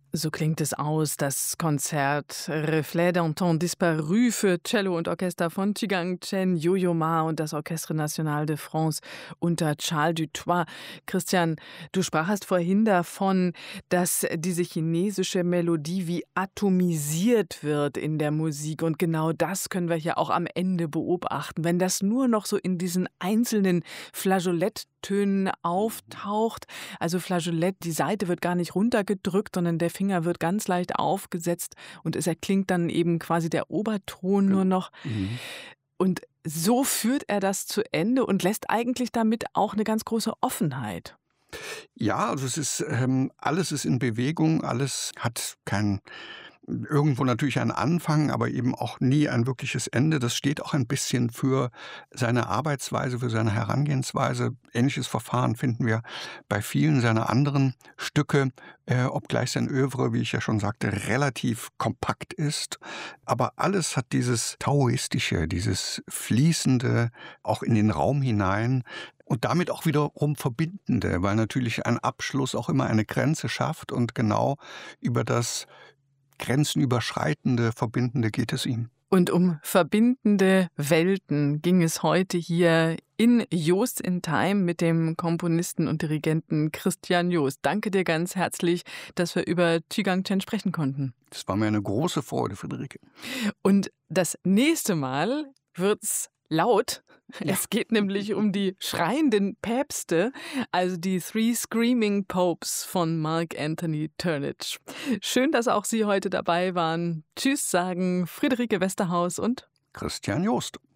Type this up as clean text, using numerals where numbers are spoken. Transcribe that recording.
So klingt es aus, das Konzert Reflet d'un temps disparu für Cello und Orchester von Tjigang Chen, Yo-Yo Ma und das Orchestre National de France unter Charles Dutoit. Christian, du sprachst vorhin davon, dass diese chinesische Melodie wie atomisiert wird in der Musik. Und genau das können wir hier auch am Ende beobachten. Wenn das nur noch so in diesen einzelnen Flageoletttönen auftaucht, also Flageolett, die Saite wird gar nicht runtergedrückt, sondern der Finger wird ganz leicht aufgesetzt und es erklingt dann eben quasi der Oberton nur noch. Mhm. Und so führt er das zu Ende und lässt eigentlich damit auch eine ganz große Offenheit. Ja, also es ist, alles ist in Bewegung, alles hat irgendwo natürlich einen Anfang, aber eben auch nie ein wirkliches Ende. Das steht auch ein bisschen für seine Arbeitsweise, für seine Herangehensweise. Ähnliches Verfahren finden wir bei vielen seiner anderen Stücke, obgleich sein Œuvre, wie ich ja schon sagte, relativ kompakt ist. Aber alles hat dieses Taoistische, dieses Fließende, auch in den Raum hinein. Und damit auch wiederum Verbindende, weil natürlich ein Abschluss auch immer eine Grenze schafft und genau über das Grenzenüberschreitende, Verbindende geht es ihm. Und um verbindende Welten ging es heute hier in Joost in Time mit dem Komponisten und Dirigenten Christian Joost. Danke dir ganz herzlich, dass wir über Tjigang Chen sprechen konnten. Das war mir eine große Freude, Friederike. Und das nächste Mal wird's laut. Ja. Es geht nämlich um die schreienden Päpste, also die Three Screaming Popes von Mark Anthony Turnage. Schön, dass auch Sie heute dabei waren. Tschüss sagen Friederike Westerhaus und Christian Joost.